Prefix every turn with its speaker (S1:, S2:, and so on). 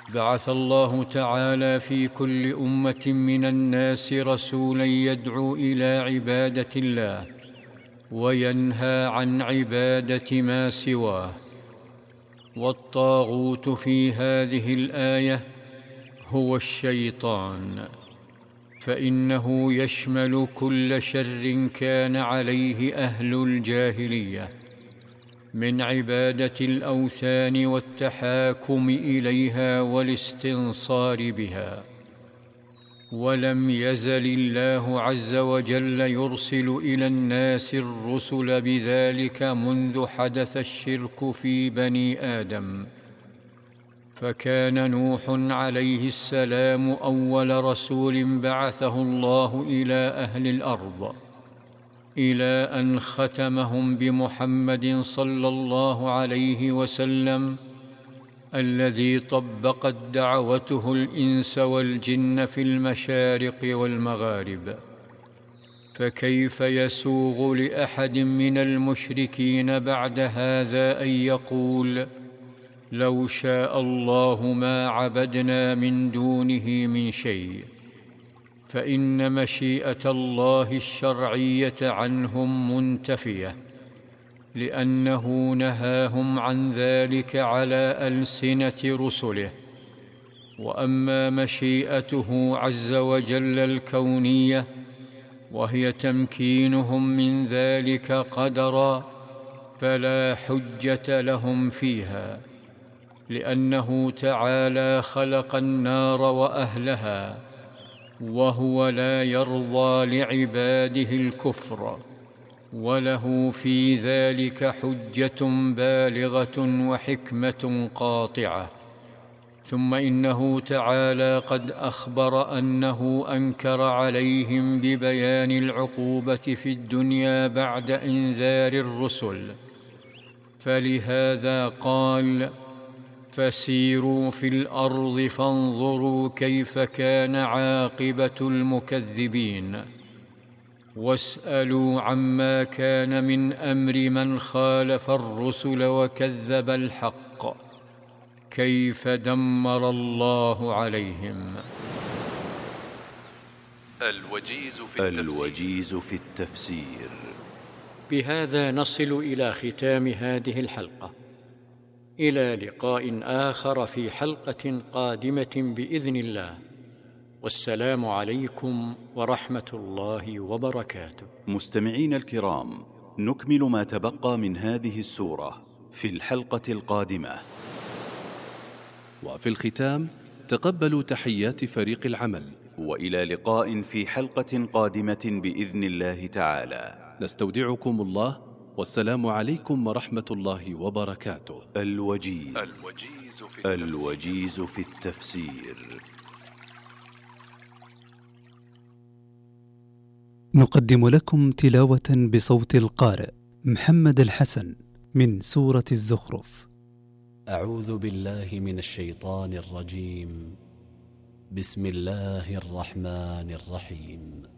S1: بعث الله تعالى في كل أمة من الناس رسولا يدعو إلى عبادة الله وينهى عن عبادة ما سواه. والطاغوت في هذه الآية هو الشيطان، فإنه يشمل كل شر كان عليه أهل الجاهلية من عبادة الأوثان والتحاكم إليها والاستنصار بها. ولم يزل الله عز وجل يرسل إلى الناس الرسل بذلك منذ حدث الشرك في بني آدم، فكان نوح عليه السلام أول رسول بعثه الله إلى أهل الأرض، إلى أن ختمهم بمحمد صلى الله عليه وسلم الذي طبقت دعوته الإنس والجن في المشارق والمغارب. فكيف يسوغ لأحد من المشركين بعد هذا أن يقول: لو شاء الله ما عبدنا من دونه من شيء؟ فإن مشيئة الله الشرعية عنهم منتفية، لأنه نهاهم عن ذلك على ألسنة رسله. وأما مشيئته عز وجل الكونية، وهي تمكينهم من ذلك قدرا، فلا حجة لهم فيها، لأنه تعالى خلق النار وأهلها، وهو لا يرضى لعباده الكفر، وله في ذلك حجة بالغة وحكمة قاطعة. ثم إنه تعالى قد أخبر أنه أنكر عليهم ببيان العقوبة في الدنيا بعد إنذار الرسل، فلهذا قال: فسيروا في الأرض فانظروا كيف كان عاقبة المكذبين، واسألوا عما كان من أمر من خالف الرسل وكذب الحق، كيف دمر الله عليهم.
S2: الوجيز في التفسير.
S1: بهذا نصل إلى ختام هذه الحلقة، إلى لقاء آخر في حلقة قادمة بإذن الله، والسلام عليكم ورحمة الله وبركاته.
S2: مستمعين الكرام، نكمل ما تبقى من هذه السورة في الحلقة القادمة.
S3: وفي الختام تقبلوا تحيات فريق العمل،
S2: وإلى لقاء في حلقة قادمة بإذن الله تعالى.
S3: نستودعكم الله، والسلام عليكم ورحمة الله وبركاته.
S2: الوجيز في التفسير.
S4: نقدم لكم تلاوة بصوت القارئ محمد الحسن من سورة الزخرف.
S5: أعوذ بالله من الشيطان الرجيم. بسم الله الرحمن الرحيم.